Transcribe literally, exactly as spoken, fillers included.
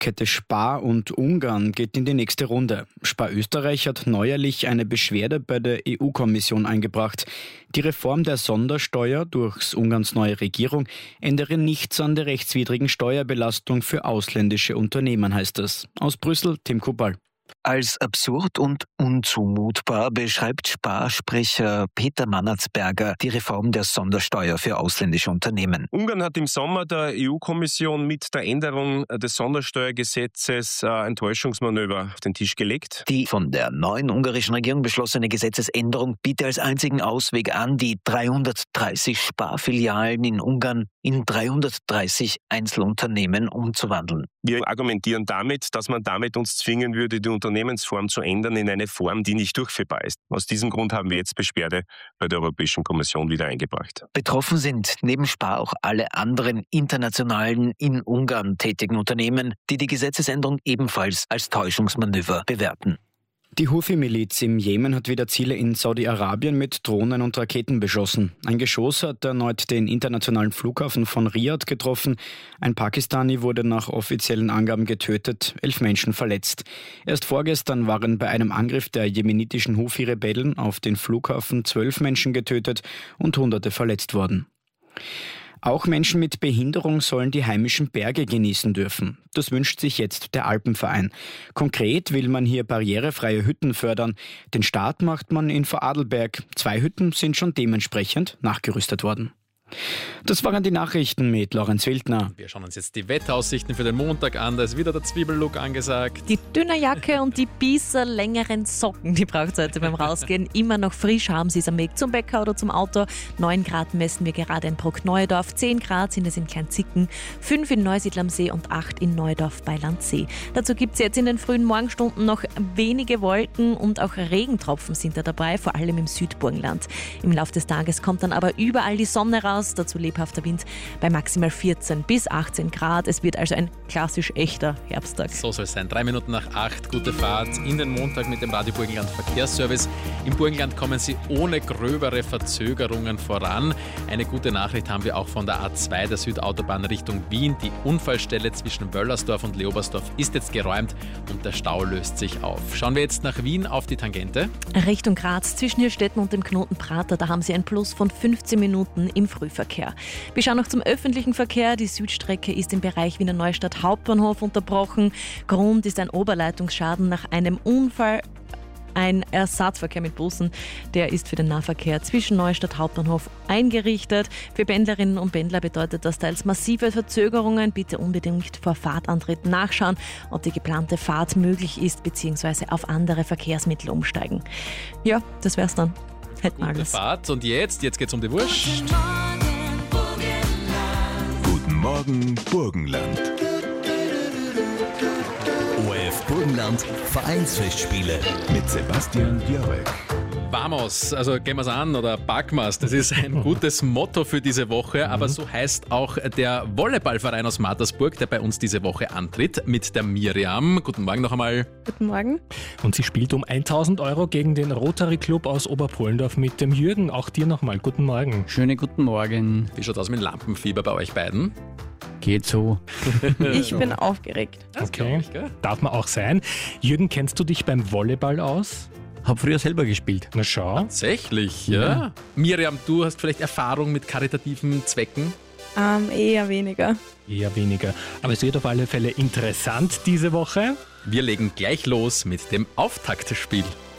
Kette Spar und Ungarn geht in die nächste Runde. Spar Österreich hat neuerlich eine Beschwerde bei der E U-Kommission eingebracht. Die Reform der Sondersteuer durch Ungarns neue Regierung ändere nichts an der rechtswidrigen Steuerbelastung für ausländische Unternehmen, heißt es. Aus Brüssel, Tim Kubal. Als absurd und unzumutbar beschreibt Spar-Sprecher Peter Mannertsberger die Reform der Sondersteuer für ausländische Unternehmen. Ungarn hat im Sommer der E U-Kommission mit der Änderung des Sondersteuergesetzes ein Täuschungsmanöver auf den Tisch gelegt. Die von der neuen ungarischen Regierung beschlossene Gesetzesänderung bietet als einzigen Ausweg an, die dreihundertdreißig Sparfilialen in Ungarn in dreihundertdreißig Einzelunternehmen umzuwandeln. Wir argumentieren damit, dass man damit uns zwingen würde, die Unternehmensform zu ändern in eine Form, die nicht durchführbar ist. Aus diesem Grund haben wir jetzt Beschwerde bei der Europäischen Kommission wieder eingebracht. Betroffen sind neben Spar auch alle anderen internationalen in Ungarn tätigen Unternehmen, die die Gesetzesänderung ebenfalls als Täuschungsmanöver bewerten. Die Houthi-Miliz im Jemen hat wieder Ziele in Saudi-Arabien mit Drohnen und Raketen beschossen. Ein Geschoss hat erneut den internationalen Flughafen von Riyadh getroffen. Ein Pakistani wurde nach offiziellen Angaben getötet, elf Menschen verletzt. Erst vorgestern waren bei einem Angriff der jemenitischen Houthi-Rebellen auf den Flughafen zwölf Menschen getötet und Hunderte verletzt worden. Auch Menschen mit Behinderung sollen die heimischen Berge genießen dürfen. Das wünscht sich jetzt der Alpenverein. Konkret will man hier barrierefreie Hütten fördern. Den Start macht man in Vorarlberg. Zwei Hütten sind schon dementsprechend nachgerüstet worden. Das waren die Nachrichten mit Lorenz Wildner. Wir schauen uns jetzt die Wetteraussichten für den Montag an. Da ist wieder der Zwiebellook angesagt. Die dünne Jacke und die bisschen längeren Socken, die braucht ihr heute beim Rausgehen. Immer noch frisch haben sie es am Weg zum Bäcker oder zum Auto. neun Grad messen wir gerade in Bruckneudorf. zehn Grad sind es in Kleinzicken. fünf in Neusiedl am See und acht in Neudorf bei Landsee. Dazu gibt es jetzt in den frühen Morgenstunden noch wenige Wolken und auch Regentropfen sind da dabei, vor allem im Südburgenland. Im Laufe des Tages kommt dann aber überall die Sonne raus. Dazu lebhafter Wind bei maximal vierzehn bis achtzehn Grad. Es wird also ein klassisch echter Herbsttag. So soll es sein. Drei Minuten nach acht. Gute Fahrt in den Montag mit dem Radio Burgenland Verkehrsservice. Im Burgenland kommen Sie ohne gröbere Verzögerungen voran. Eine gute Nachricht haben wir auch von der A zwei, der Südautobahn Richtung Wien. Die Unfallstelle zwischen Wöllersdorf und Leobersdorf ist jetzt geräumt und der Stau löst sich auf. Schauen wir jetzt nach Wien auf die Tangente. Richtung Graz zwischen Hirstetten und dem Knoten Prater, da haben Sie ein Plus von fünfzehn Minuten im Frühverkehr. Wir schauen noch zum öffentlichen Verkehr. Die Südstrecke ist im Bereich Wiener Neustadt Hauptbahnhof unterbrochen. Grund ist ein Oberleitungsschaden nach einem Unfall. Ein Ersatzverkehr mit Bussen, der ist für den Nahverkehr zwischen Neustadt Hauptbahnhof eingerichtet. Für Pendlerinnen und Pendler bedeutet das teils massive Verzögerungen. Bitte unbedingt vor Fahrtantritt nachschauen, ob die geplante Fahrt möglich ist, beziehungsweise auf andere Verkehrsmittel umsteigen. Ja, das wär's dann. Hätten Gute alles. Fahrt. Und jetzt, jetzt geht's um die Wurst. Guten Morgen, Burgenland. O R F Burgenland Vereinsfestspiele mit Sebastian Biorek. Vamos, also gehen wir's an oder packen wir's. Das ist ein gutes Motto für diese Woche, aber so heißt auch der Volleyballverein aus Mattersburg, der bei uns diese Woche antritt, mit der Miriam. Guten Morgen noch einmal. Guten Morgen. Und sie spielt um tausend Euro gegen den Rotary Club aus Oberpollendorf mit dem Jürgen. Auch dir nochmal guten Morgen. Schönen guten Morgen. Wie schaut's aus mit Lampenfieber bei euch beiden? Geht so. Ich bin aufgeregt. Das Okay, ich, gell? darf man auch sein. Jürgen, kennst du dich beim Volleyball aus? Hab früher selber gespielt. Na schau. Tatsächlich, ja. ja. Miriam, du hast vielleicht Erfahrung mit karitativen Zwecken? Ähm, eher weniger. Eher weniger. Aber es wird auf alle Fälle interessant diese Woche. Wir legen gleich los mit dem Auftaktspiel.